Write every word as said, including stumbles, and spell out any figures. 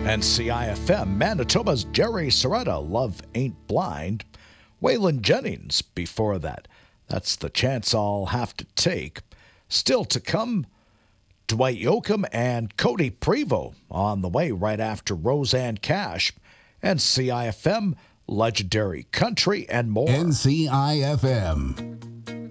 And C I F M, Manitoba's Jerry Soretta, Love Ain't Blind. Waylon Jennings before that. That's The Chance I'll Have to Take. Still to come, Dwight Yoakam and Cody Prevost on the way right after Roseanne Cash. And C I F M, Legendary Country and more. N C I F M.